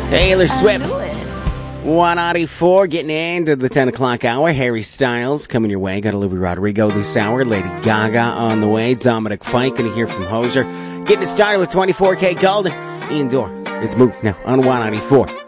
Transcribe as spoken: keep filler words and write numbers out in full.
Taylor Swift. one ninety-four, getting into the ten o'clock hour. Harry Styles coming your way. Got Olivia Rodrigo this hour. Lady Gaga on the way. Dominic Fike, going to hear from Hoser. Getting it started with twenty-four K Golden. Ian Dorr. It's Moot now on one ninety-four.